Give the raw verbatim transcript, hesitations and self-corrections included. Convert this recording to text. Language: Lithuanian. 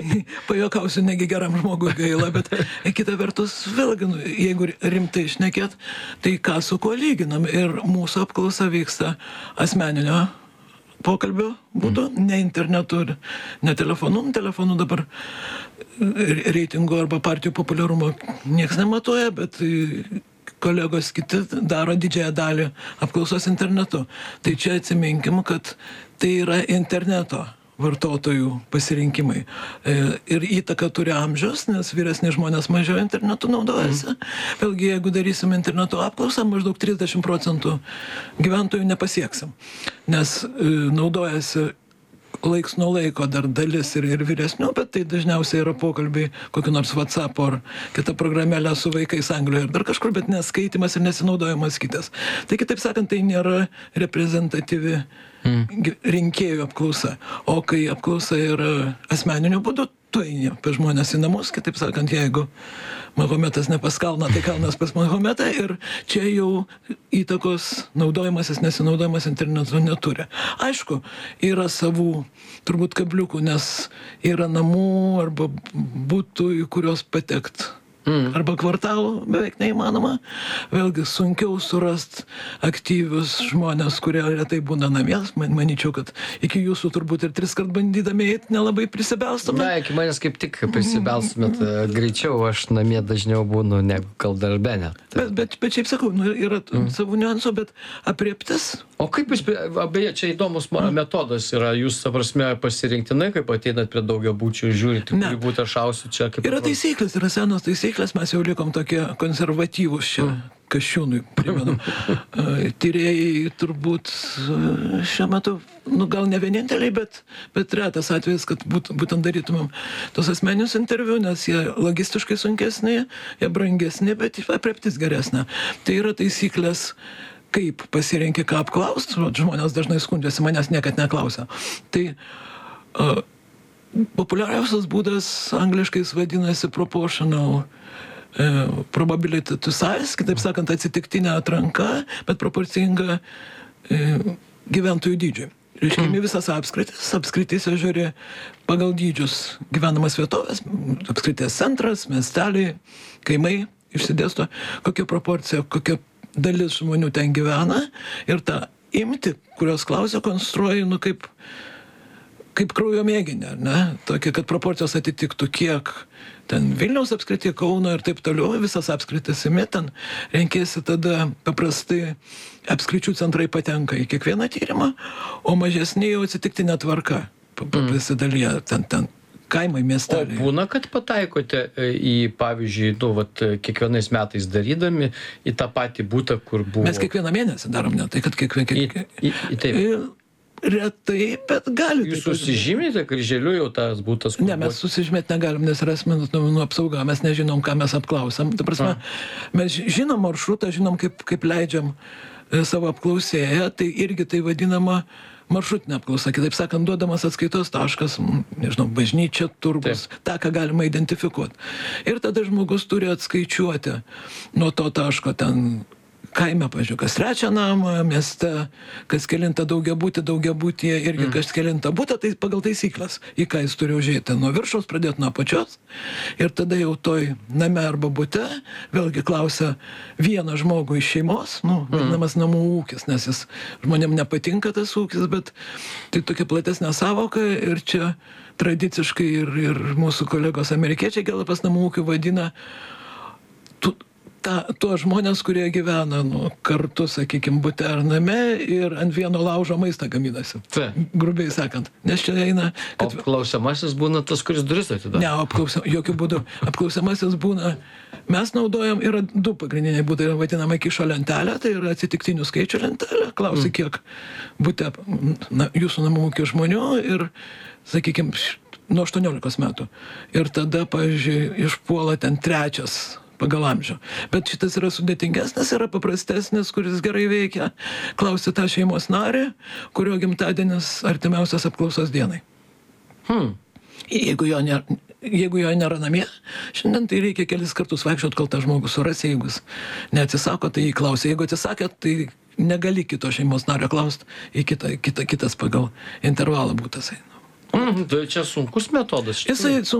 Pajuokausiu, negi geram žmogui gaila, bet kita vertus, vėlgi, nu, jeigu rimtai šnekėt, tai ką su kuo lyginam. Ir mūsų apklausa vyksta asmeninio pokalbio būdu, mm. ne internetu ir ne telefonu. Telefonu dabar reitingų arba partijų populiarumo nieks nematuoja, bet kolegos kiti daro didžiąją dalį apklausos internetu. Tai čia atsiminkim, kad tai yra interneto vartotojų pasirinkimai. Ir įtaka turi amžius, nes vyresni žmonės mažiau internetu naudojasi. Mm. Vėlgi, jeigu darysim internetu apklausą, maždaug trisdešimt procentų gyventojų nepasieksim, nes naudojasi laiks nuo laiko dar dalis ir, ir vyresnių, bet tai dažniausiai yra pokalbiai kokį nors WhatsApp ar kitą programėlę su vaikais Anglijoje ir dar kažkur, bet neskaitimas ir nesinaudojimas kitas. Tai kitaip sakant, tai nėra reprezentatyvi mm. rinkėjų apklausa. O kai apklausa yra asmeniniu būdu, tu eini apie žmonės į namus, kitaip sakant, jeigu Mahometas ne pas kalną, tai kalnas pas Mahometą ir čia jau įtakos naudojimasis, nesinaudojimas internetu neturi. Aišku, yra savų turbūt kabliukų, nes yra namų arba būtų, į kurios patekt. Mm. Arba kvartalų beveik neįmanoma. Vėlgi sunkiau surast aktyvius žmonės, kurie retai būna namie. Man, manyčiau, kad iki jūsų turbūt ir tris kart bandydami eit nelabai prisibelstumėt. Na, iki manęs kaip tik prisibelstumėt mm. greičiau, aš namie dažniau būnu negu gal darbe net. Bet, bet, bet šiaip sakau, nu, yra mm. savų niuansų, bet aprėptis. O kaip jūs, beje, čia įdomus mm. metodas yra, jūs, ta prasme, pasirinktinai, kaip ateinat prie daugiabučių, žiūrite, kurį būtą šausiu čia. Kaip yra taisyklės, yra senos taisyklės. Mes jau likom tokie konservatyvūs čia, Kasčiūnui, primenu. Tyrėjai turbūt šiuo metu, nu gal ne vieninteliai, bet, bet retas atvejis, kad būt, būtent darytumėm tos asmeninius interviu, nes jie logistiškai sunkesni, jie brangesni, bet aprėptis geresnė. Tai yra taisyklės, kaip pasirenki, ką apklaust, žmonės dažnai skundžiasi, manęs niekad neklausia. Tai uh, populiariausias būdas angliškai vadinasi proportional uh, probability to size, kitaip sakant, atsitiktinė atranka, bet proporcinga uh, gyventojų dydžiui. Reiškia, mm. visas apskritis, apskrityse žiūri pagal dydžius gyvenamas vietovės, apskrities centras, miesteliai, kaimai išsidėsto, kokia proporcija, kokia dalis žmonių ten gyvena ir tą imti, kurios klausia, konstruoji, nu kaip kaip kraujo mėginį, ne? Tokia, kad proporcijos atitiktų kiek ten Vilniaus apskrityje, Kauno ir taip toliau, visas apskritis imi, ten renkėsi tada paprastai apskričių centrai patenka į kiekvieną tyrimą, o mažesnė jau atsitiktinė tvarka pasidalyja ten, ten kaimai, miesteliai. O būna, kad pataikote į, pavyzdžiui, nu, vat, kiekvienais metais darydami į tą patį butą, kur buvo... Mes kiekvieną mėnesį darom, ne? Tai kad kiekvieną... Kiek... Į, į, į taip. Ir... Retai, bet gali. Jūs susižymėte kryželiu jau tas būtas? Ne, mes susižymėti negalim, nes yra asmenų duomenų apsauga, mes nežinom, ką mes apklausam. Ta prasme, mes žinom maršrutą, žinom, kaip, kaip leidžiam savo apklausėją, tai irgi tai vadinama maršrutinė apklausa. Kitaip sakant, duodamas atskaitos taškas, nežinau, bažnyčia, turgus, Taip. tą, ką galima identifikuoti. Ir tada žmogus turi atskaičiuoti nuo to taško ten kaime, pažiūrėjau, kas trečią namą, mieste, kas kelintą daugiabutį, daugiabutyje irgi mm. kas kelintą butą, tai pagal taisyklės, į ką jis turi užėti. Nuo viršaus pradėti nuo apačios ir tada jau toj name arba bute vėlgi klausia vieną žmogų iš šeimos, nu, vadinamas mm. namų ūkis, nes jis žmonėm nepatinka tas ūkis, bet tai tokia platesnė savoka ir čia tradiciškai ir, ir mūsų kolegos amerikiečiai Galapas namų ūkių vadina tu, Ta, tuos žmonės, kurie gyvena nu, kartu, sakykime, bute ar name ir ant vieno laužo maistą gaminasi. Ta. Grubiai sakant. Nes čia eina... Kad... O apklausiamasis būna tas, kuris duris atidaro? Ne, apklausia, jokių būdų. Apklausiamasis būna... Mes naudojam, yra du pagrindiniai būdai, vadinama kišo lentelė, tai yra atsitiktinių skaičių lentelė. Klausi, mm. kiek bute na, jūsų namų ūkio žmonių ir, sakykime, nuo aštuoniolikos metų. Ir tada, pavyzdžiui, išpuola ten trečias pagal amžių. Bet šitas yra sudėtingesnis, yra paprastesnis, kuris gerai veikia. Klausi tą šeimos narį, kurio gimtadienis artimiausias apklausos dienai. Hmm. Jeigu jo nėra, jeigu jo nėra namie, šiandien tai reikia kelis kartus vaikščiot, kol tą žmogų surasi. Jeigu jis neatsisako, tai jį klausia. Jeigu atsisakė, tai negali kito šeimos nario klausti, į kitą, kitą, kitas pagal intervalą būtas eina. Mhm, tai čia sunkus metodas. iš tikrųjų. Jisai